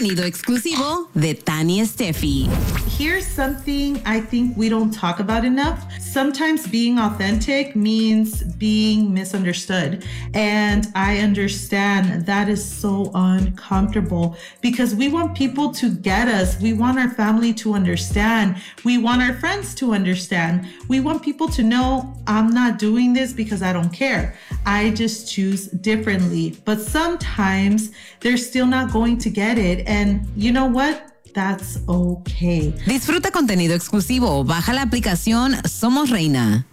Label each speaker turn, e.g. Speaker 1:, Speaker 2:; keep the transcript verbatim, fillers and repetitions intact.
Speaker 1: Contenido exclusivo de Tani Steffi.
Speaker 2: Here's something I think we don't talk about enough. Sometimes being authentic means being misunderstood. And I understand that is so uncomfortable because we want people to get us. We want our family to understand. We want our friends to understand. We want people to know I'm not doing this because I don't care. I just choose differently. But sometimes they're still not going to get it. And you know what? That's okay.
Speaker 1: Disfruta contenido exclusivo. Baja la aplicación Somos Reina.